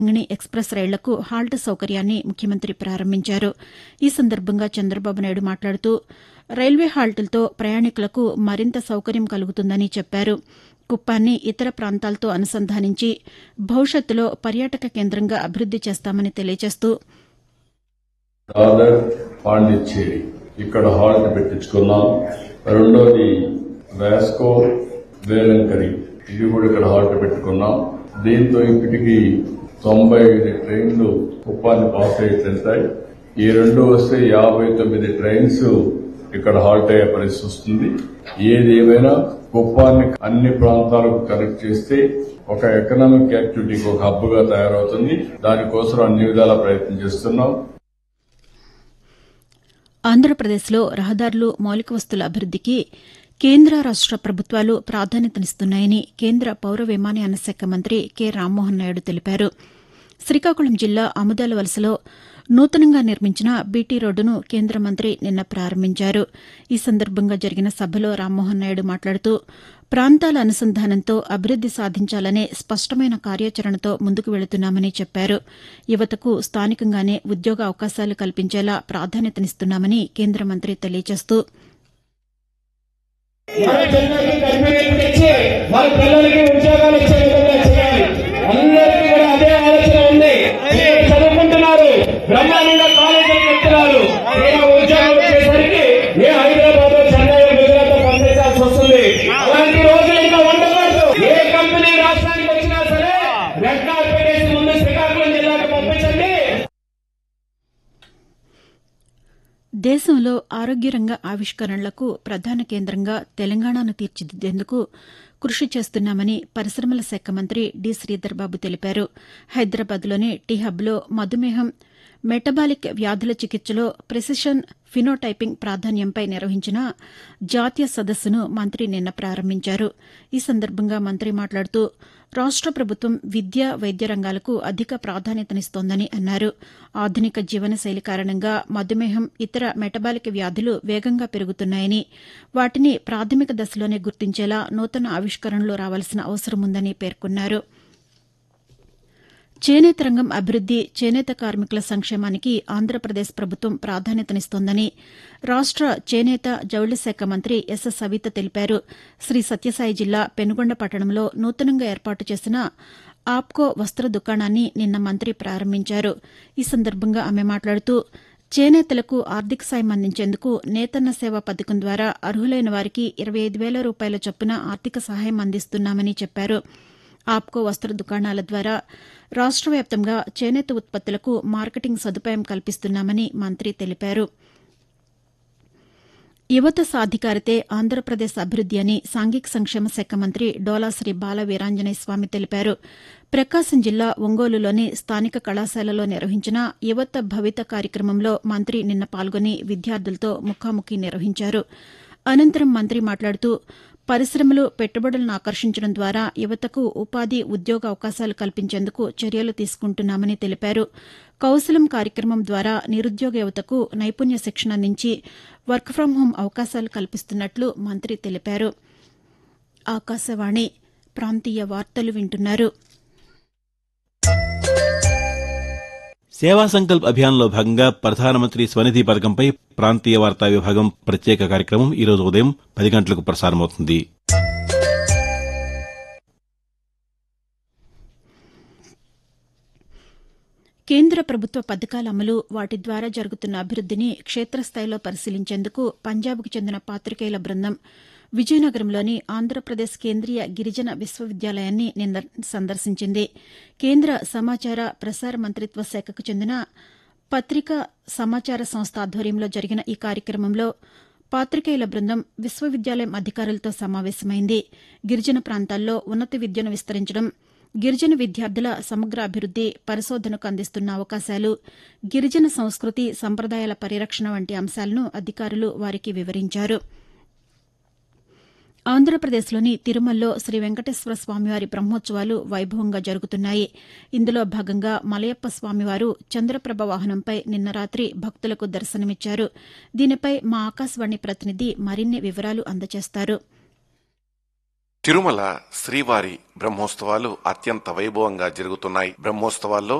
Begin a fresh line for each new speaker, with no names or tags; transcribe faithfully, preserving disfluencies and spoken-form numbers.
ంగిణి express రైళ్లకు halt సౌకర్యాన్ని ముఖ్యమంత్రి ప్రారంభించారు. ఈ సందర్భంగా చంద్రబాబు నాయుడు మాట్లాడుతూ రైల్వే హాల్టులతో ప్రయాణికులకు మరింత సౌకర్యం కలుగుతుందని చెప్పారు. కుప్పాన్ని ఇతర ప్రాంతాలతో అనుసంధానించి భవిష్యత్తులో పర్యాటక కేంద్రంగా అభివృద్ది చేస్తామని తెలియజేస్తూ
దాదర్ పాండిచ్చేరి ఇక్కడ హాల్ట్ పెట్టించుకున్నాం. రెండోది వాస్కో వేలంకరి ఇది కూడా ఇక్కడ హాల్ట్ పెట్టుకున్నాం. దీంతో ఇప్పటికి తొంభై ఐదు ట్రైన్లు కుప్పాన్ని పాస్ అయ్యేట్లుంటాయి. ఈ రెండు వస్తే యాభై తొమ్మిది ట్రైన్స్ ఇక్కడ హాల్ట్ అయ్యే పరిస్థితి వస్తుంది. ఏది ఏమైనా కుప్పాన్ని అన్ని ప్రాంతాలకు కనెక్ట్ చేస్తే ఒక ఎకనామిక్ యాక్టివిటీకి ఒక హబ్ గా తయారవుతుంది. దానికోసం అన్ని విధాలా ప్రయత్నం చేస్తున్నాం.
ఆంధ్రప్రదేశ్లో రహదారులు, మౌలిక వస్తుల అభివృద్దికి కేంద్ర రాష్ట ప్రభుత్వాలు ప్రాధాన్యతనిస్తున్నాయని కేంద్ర పౌర విమానయాన శాఖ మంత్రి కె రామ్మోహన్ నాయుడు తెలిపారు. శ్రీకాకుళం జిల్లా ఆముదాల వలసలో నూతనంగా నిర్మించిన బీటీ రోడ్డును కేంద్ర మంత్రి నిన్న ప్రారంభించారు. ఈ సందర్భంగా జరిగిన సభలో రామ్మోహన్ నాయుడు మాట్లాడుతూ ప్రాంతాల అనుసంధానంతో అభివృద్ది సాధించాలనే స్పష్టమైన కార్యాచరణతో ముందుకు వెళుతున్నామని చెప్పారు. యువతకు స్థానికంగానే ఉద్యోగ అవకాశాలు కల్పించేలా ప్రాధాన్యతనిస్తున్నామని కేంద్ర మంత్రి తెలియజేస్తూ
మన పిల్లలకి కంపెనీలు తెచ్చి మన పిల్లలకి ఉద్యోగాలు ఇచ్చే విధంగా చేయాలి. అందరికీ కూడా అదే ఆలోచన ఉంది. మీరు చదువుకుంటున్నారు, బ్రహ్మాండంగా కాలేజీలు చెప్తున్నారు. నేను ఉద్యోగం వచ్చేసరికి ఏ హైదరాబాద్, చెన్నై, గుజరాత్ పంపించాల్సి వస్తుంది. అలాంటి రోజులు ఇంకా ఉండకూడదు. ఏ కంపెనీ రాష్ట్రానికి వచ్చినా సరే రెడ్ కార్పెట్ వేసి ముందు శ్రీకాకుళం జిల్లాకు పంపించండి.
దేశంలో ఆరోగ్య రంగ ఆవిష్కరణలకు ప్రధాన కేంద్రంగా తెలంగాణను తీర్చిదిద్దేందుకు కృషి చేస్తున్నామని పరిశమల శాఖ మంత్రి డి శ్రీధర్బాబు తెలిపారు. హైదరాబాద్లోని టీ హబ్లో మధుమేహం, మెటబాలిక్ వ్యాధుల చికిత్సలో ప్రెసిషన్ ఫినోటైపింగ్ ప్రాధాన్యంపై నిర్వహించిన జాతీయ సదస్సును మంత్రి నిన్న ప్రారంభించారు. ఈ సందర్భంగా మంత్రి మాట్లాడుతూ రాష్ట ప్రభుత్వం విద్య, వైద్య రంగాలకు అధిక ప్రాధాన్యతనిస్తోందని అన్నారు. ఆధునిక జీవనశైలి కారణంగా మధుమేహం, ఇతర మెటబాలిక్ వ్యాధులు వేగంగా పెరుగుతున్నాయని, వాటిని ప్రాథమిక దశలోనే గుర్తించేలా నూతన ఆవిష్కరణలు రావాల్సిన అవసరముందని పేర్కొన్నారు. చేనేత రంగం అభివృద్ది, చేనేత కార్మికుల సంక్షేమానికి ఆంధ్రప్రదేశ్ ప్రభుత్వం ప్రాధాన్యతనిస్తోందని రాష్ట చేనేత, జౌళి శాఖ మంత్రి ఎస్ సవిత తెలిపారు. శ్రీ సత్యసాయి జిల్లా పెనుగొండ పట్టణంలో నూతనంగా ఏర్పాటు చేసిన ఆప్కో వస్త్ర దుకాణాన్ని నిన్న మంత్రి ప్రారంభించారు. ఈ సందర్భంగా ఆమె మాట్లాడుతూ చేనేతలకు ఆర్థిక సాయం అందించేందుకు నేతన్న సేవ పథకం ద్వారా అర్హులైన వారికి ఇరవై ఐదు వేల రూపాయల చొప్పున ఆర్థిక సహాయం అందిస్తున్నామని చెప్పారు. ఆప్కో వస్త్ర దుకాణాల ద్వారా రాష్ట వ్యాప్తంగా చేనేత ఉత్పత్తులకు మార్కెటింగ్ సదుపాయం కల్పిస్తున్నామని మంత్రి తెలిపారు. యువత సాధికారతే ఆంధ్రప్రదేశ్ అభివృద్ది అని సాంఘిక సంక్షేమ శాఖ మంత్రి డోలాశ్రీ బాల వీరాంజనేయ స్వామి తెలిపారు. ప్రకాశం జిల్లా ఒంగోలులోని స్థానిక కళాశాలలో నిర్వహించిన యువత భవిత కార్యక్రమంలో మంత్రి నిన్న పాల్గొని విద్యార్థులతో ముఖాముఖి నిర్వహించారు. అనంతరం మంత్రి మాట్లాడుతూ పరిశ్రమలు, పెట్టుబడులను ఆకర్షించడం ద్వారా యువతకు ఉపాధి, ఉద్యోగ అవకాశాలు కల్పించేందుకు చర్యలు తీసుకుంటున్నామని తెలిపారు. కౌశలం కార్యక్రమం ద్వారా నిరుద్యోగ యువతకు నైపుణ్య శిక్షణ అందించి వర్క్ ఫ్రం హోం అవకాశాలు కల్పిస్తున్నట్లు మంత్రి తెలిపారు. ఆకాశవాణి ప్రాంతీయ వార్తలు వింటున్నారు.
సేవా సంకల్ప్ అభియాన్లో భాగంగా ప్రధానమంత్రి స్వనిధి పథకంపై ప్రాంతీయ వార్తా విభాగం ప్రత్యేక కార్యక్రమం ఈరోజు ఉదయం పది గంటలకు ప్రసారమవుతుంది.
కేంద్ర ప్రభుత్వ పథకాల అమలు, వాటి ద్వారా జరుగుతున్న అభివృద్దిని క్షేత్రస్థాయిలో పరిశీలించేందుకు పంజాబ్కు చెందిన పాతికేయుల బృందం విజయనగరంలోని ఆంధ్రప్రదేశ్ కేంద్రీయ గిరిజన విశ్వవిద్యాలయాన్ని నిన్న సందర్శించింది. కేంద్ర సమాచార ప్రసార మంత్రిత్వ శాఖకు చెందిన పత్రికా సమాచార సంస్థ ఆధ్వర్యంలో జరిగిన ఈ కార్యక్రమంలో పాతికేయుల బృందం విశ్వవిద్యాలయం అధికారులతో సమావేశమైంది. గిరిజన ప్రాంతాల్లో ఉన్నత విద్యను విస్తరించడం, గిరిజన విద్యార్థుల సమగ్ర అభివృద్ది, పరిశోధనకు అందిస్తున్న అవకాశాలు, గిరిజన సంస్కృతి, సంప్రదాయాల పరిరక్షణ వంటి అంశాలను అధికారులు వారికి వివరించారు. ఆంధ్రప్రదేశ్లోని తిరుమలలో శ్రీ వెంకటేశ్వర స్వామివారి బ్రహ్మోత్సవాలు వైభవంగా జరుగుతున్నాయి. ఇందులో భాగంగా మలయప్ప స్వామివారు చంద్రప్రభ వాహనంపై నిన్న రాతి భక్తులకు దర్శనమిచ్చారు. దీనిపై మా ఆకాశవాణి ప్రతినిధి మరిన్ని వివరాలు అందజేస్తారు.
తిరుమల శ్రీవారి బ్రహ్మోత్సవాలు అత్యంత వైభవంగా జరుగుతున్నాయి. బ్రహ్మోత్సవాల్లో